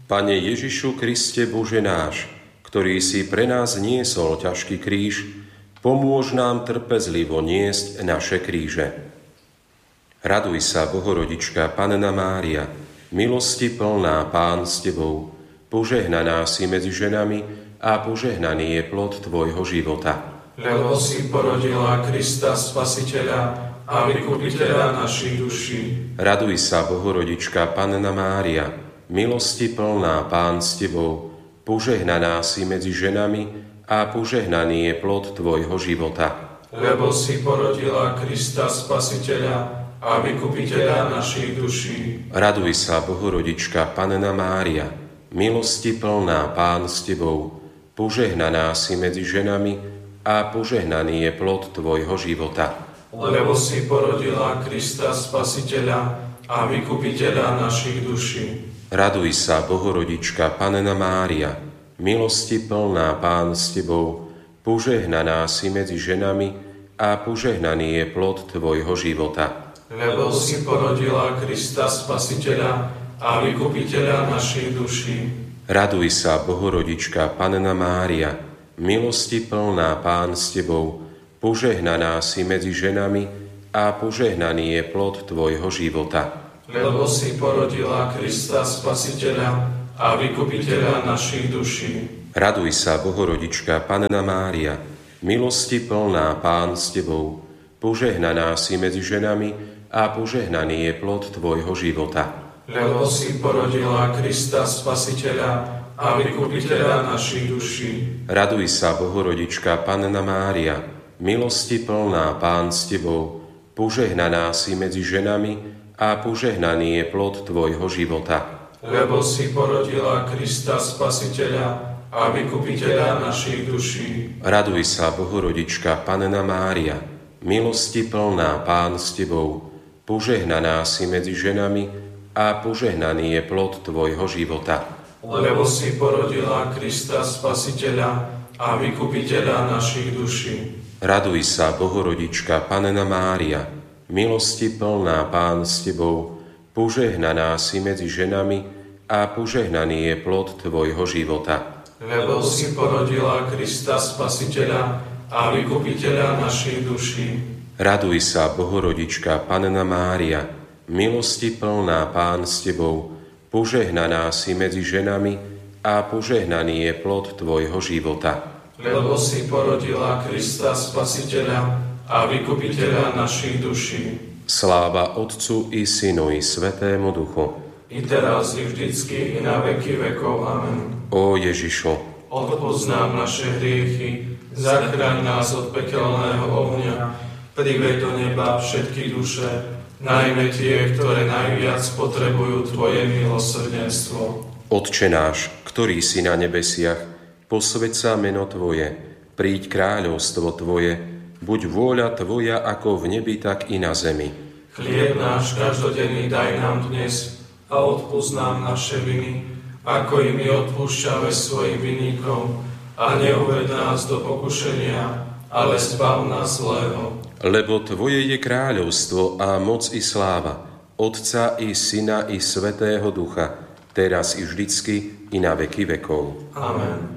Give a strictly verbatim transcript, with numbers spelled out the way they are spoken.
Pane Ježišu Kriste Bože náš, ktorý si pre nás niesol ťažký kríž, pomôž nám trpezlivo niesť naše kríže. Raduj sa, Bohorodička, Panna Mária, milosti plná, Pán s Tebou, požehnaná si medzi ženami a požehnaný je plod Tvojho života. Lebo si porodila Krista Spasiteľa a Vykupiteľa našich duší. Raduj sa, Bohorodička, Panna Mária, milosti plná, Pán s Tebou, požehnaná si medzi ženami a požehnaný je plod Tvojho života. Lebo si porodila Krista Spasiteľa a Vykupiteľa našich duší. Raduj sa, Bohorodička, Panna Mária, milosti plná, Pán s Tebou, požehnaná si medzi ženami a požehnaný je plod Tvojho života. Lebo si porodila Krista Spasiteľa a Vykupiteľa našich duší. Raduj sa, Bohorodička, Panna Mária, milosti plná, Pán s Tebou, požehnaná si medzi ženami a požehnaný je plod Tvojho života. Lebo si porodila Krista Spasiteľa a Vykupiteľa našich duší. Raduj sa, Bohorodička, Panna Mária, milosti plná, Pán s Tebou, požehnaná si medzi ženami a požehnaný je plod Tvojho života. Lebo si porodila Krista Spasiteľa a Vykupiteľa našich duší. Raduj sa, Bohorodička, Panna Mária, milosti plná, Pán s Tebou, požehnaná si medzi ženami a požehnaný je plod Tvojho života. Lebo si porodila Krista Spasiteľa a Vykupiteľa našich duší. Raduj sa, Bohorodička, Panna Mária, milosti plná, Pán s Tebou, požehnaná si medzi ženami a požehnaný je plod Tvojho života. Lebo si porodila Krista Spasiteľa a Vykupiteľa našich duší. Raduj sa, Bohorodička, Panna Mária, milosti plná, Pán s Tebou, požehnaná si medzi ženami a požehnaný je plod Tvojho života. Lebo si porodila Krista Spasiteľa a Vykupiteľa našich duší. Raduj sa, Bohorodička, Panna Mária, milosti plná, Pán s Tebou, požehnaná si medzi ženami a požehnaný je plod Tvojho života. Lebo si porodila Krista Spasiteľa a Vykupiteľa našich duší. Raduj sa, Bohorodička, Panna Mária, milosti plná, Pán s Tebou, požehnaná si medzi ženami a požehnaný je plod Tvojho života. Lebo si porodila Krista Spasiteľa a Vykupiteľa našich duší. Sláva Otcu i Synu i Svätému Duchu. I teraz, i vždycky, i na veky vekov. Amen. Ó Ježišu, odpusť nám naše hriechy, zachraň nás od pekelného ohňa, priveď do neba všetky duše, najmä tie, ktoré najviac potrebujú Tvoje milosrdenstvo. Otče náš, ktorý si na nebesiach, posväť sa meno Tvoje, príď kráľovstvo Tvoje, buď vôľa Tvoja ako v nebi, tak i na zemi. Chlieb náš každodenný daj nám dnes a odpusť nám naše viny, ako i my odpúšťame svojim vinníkom, a neuved nás do pokušenia, ale zbav nás zlého. Lebo Tvoje je kráľovstvo a moc i sláva, Otca i Syna i Svätého Ducha, teraz i vždycky i na veky vekov. Amen.